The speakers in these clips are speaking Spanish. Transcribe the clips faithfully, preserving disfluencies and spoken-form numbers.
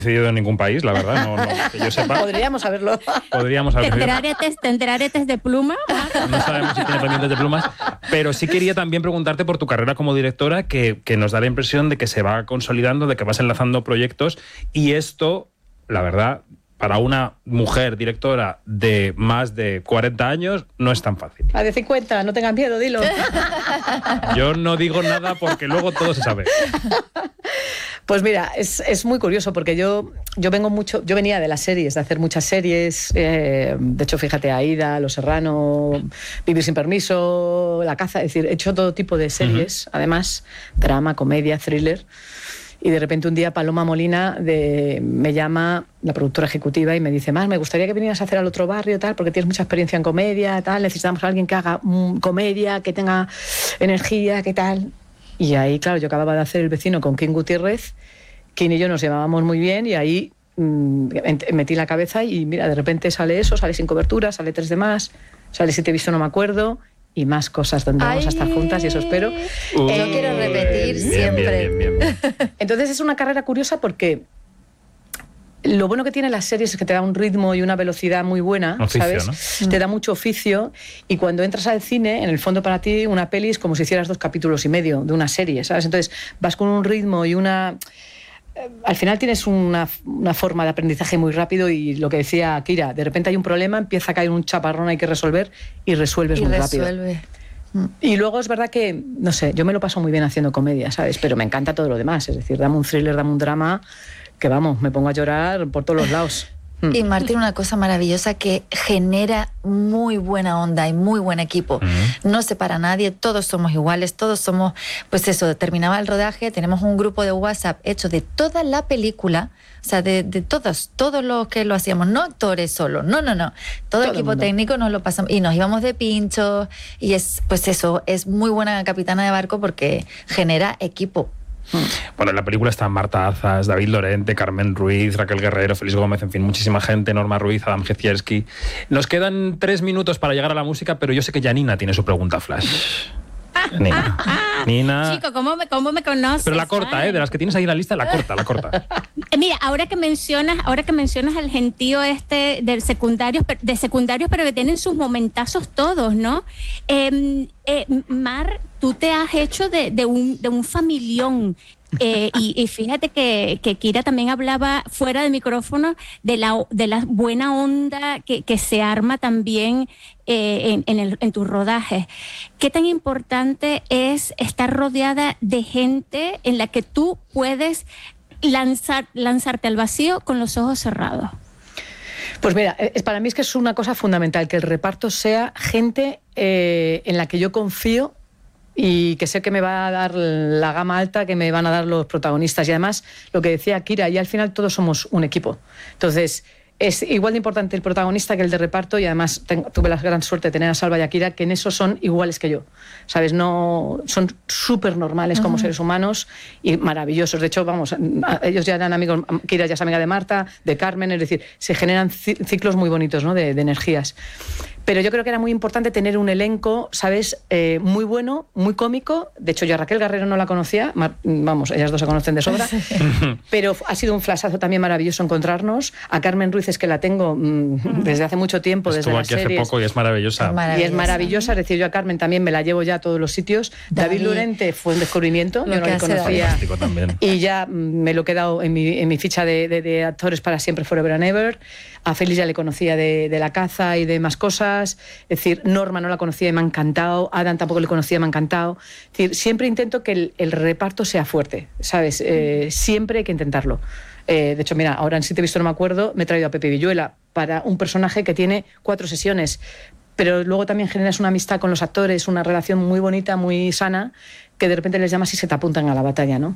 decidido en ningún país, la verdad, no, no que yo sepa. Podríamos saberlo. Podríamos haberlo. ¿Tendrá aretes, ¿Tendrá aretes de pluma? No sabemos si tiene pendientes de plumas, pero sí quería también preguntarte por tu carrera como directora, que, que nos da la impresión de que se va consolidando, de que vas enlazando proyectos, y esto, la verdad, para una mujer directora de más de cuarenta años, no es tan fácil. A de cincuenta, no tengas miedo, dilo. Yo no digo nada porque luego todo se sabe. Pues mira, es, es muy curioso porque yo, yo vengo mucho, yo venía de las series, de hacer muchas series, eh, de hecho, fíjate, Aída, Los Serrano, Vivir sin permiso, La caza, es decir, he hecho todo tipo de series, uh-huh. Además, drama, comedia, thriller. Y de repente un día Paloma Molina de, me llama, la productora ejecutiva, y me dice: Mar, me gustaría que vinieras a hacer Al otro barrio, tal, porque tienes mucha experiencia en comedia, tal, necesitamos a alguien que haga mm, comedia, que tenga energía, que tal. Y ahí, claro, yo acababa de hacer El vecino con King Gutiérrez, King y yo nos llevábamos muy bien, y ahí mmm, metí la cabeza y mira, de repente sale eso, sale Sin cobertura, sale Tres de más, sale Si te he visto no me acuerdo, y más cosas donde vamos a estar juntas, y eso espero. Uh, yo quiero repetir bien, siempre. Bien, bien, bien, bien. Entonces es una carrera curiosa porque lo bueno que tiene las series es que te da un ritmo y una velocidad muy buena, oficio, ¿sabes? ¿no? Te da mucho oficio, y cuando entras al cine, en el fondo para ti una peli es como si hicieras dos capítulos y medio de una serie, ¿sabes? Entonces vas con un ritmo y una... Al final tienes una, una forma de aprendizaje muy rápido, y lo que decía Kira, de repente hay un problema, empieza a caer un chaparrón, hay que resolver, y resuelves y muy resuelve. rápido. Y luego es verdad que, no sé, yo me lo paso muy bien haciendo comedia, ¿sabes? Pero me encanta todo lo demás, es decir, dame un thriller, dame un drama, que vamos, me pongo a llorar por todos los lados. Y Martín, una cosa maravillosa que genera muy buena onda y muy buen equipo. Uh-huh. No separa a nadie, todos somos iguales, todos somos, pues eso, terminaba el rodaje, tenemos un grupo de WhatsApp hecho de toda la película, o sea, de, de todos, todos los que lo hacíamos, no actores solo, no, no, no. Todo, Todo el equipo técnico nos lo pasamos y nos íbamos de pinchos, y es, pues eso, es muy buena capitana de barco porque genera equipo. Bueno, en la película están Marta Azas, David Lorente, Carmen Ruiz, Raquel Guerrero, Félix Gómez, en fin, muchísima gente, Norma Ruiz, Adam Gecierski. Nos quedan tres minutos para llegar a la música, pero yo sé que Janina tiene su pregunta flash. Nina. Nina. Chico, ¿cómo me, cómo me conoces? Pero la corta, ¿eh? De las que tienes ahí en la lista, la corta, la corta. Mira, ahora que mencionas, ahora que mencionas el gentío este del secundarios, de secundarios, pero que tienen sus momentazos todos, ¿no? Eh, eh, Mar, tú te has hecho de, de, un, de un familión. Eh, y, y fíjate que, que Kira también hablaba fuera de micrófono de la, de la buena onda que, que se arma también eh, en, en, el, en tus rodajes. ¿Qué tan importante es estar rodeada de gente en la que tú puedes lanzar, lanzarte al vacío con los ojos cerrados? Pues mira, es, para mí es que es una cosa fundamental, que el reparto sea gente eh, en la que yo confío, y que sé que me va a dar la gama alta que me van a dar los protagonistas. Y además, lo que decía Kira, y al final todos somos un equipo. Entonces, es igual de importante el protagonista que el de reparto, y además tengo, tuve la gran suerte de tener a Salva y a Kira, que en eso son iguales que yo, ¿sabes? No, son súper normales uh-huh. como seres humanos y maravillosos. De hecho, vamos, ellos ya eran amigos, Kira ya es amiga de Marta, de Carmen, es decir, se generan ciclos muy bonitos, ¿no? de, de energías. Pero yo creo que era muy importante tener un elenco, ¿sabes? Eh, muy bueno, muy cómico. De hecho, yo a Raquel Guerrero no la conocía. Mar, vamos, ellas dos se conocen de sobra. Pero ha sido un flashazo también maravilloso encontrarnos. A Carmen Ruiz es que la tengo mmm, desde hace mucho tiempo, Estuvo desde las aquí series. hace poco y es maravillosa. Es maravillosa. Y es maravillosa. Es decir, yo a Carmen también me la llevo ya a todos los sitios. David, David Lorente fue un descubrimiento. Yo no le conocía. Y ya me lo he quedado en mi, en mi ficha de, de, de actores para siempre, Forever and Ever. A Félix ya le conocía de, de La caza y de más cosas. Es decir, Norma no la conocía y me ha encantado. Adam tampoco le conocía y me ha encantado. Es decir, siempre intento que el, el reparto sea fuerte, ¿sabes? Eh, siempre hay que intentarlo. Eh, de hecho, mira, ahora en Si te he visto no me acuerdo, me he traído a Pepe Villuela para un personaje que tiene cuatro sesiones. Pero luego también generas una amistad con los actores, una relación muy bonita, muy sana, que de repente les llamas y se te apuntan a la batalla, ¿no?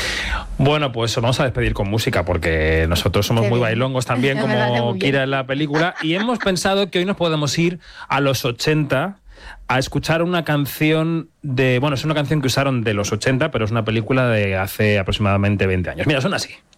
Bueno, pues vamos a despedir con música, porque nosotros somos Qué muy bien. bailongos también, como Kira en la película, y hemos pensado que hoy nos podemos ir a los ochenta a escuchar una canción de... Bueno, es una canción que usaron de los ochenta, pero es una película de hace aproximadamente veinte años. Mira, suena así.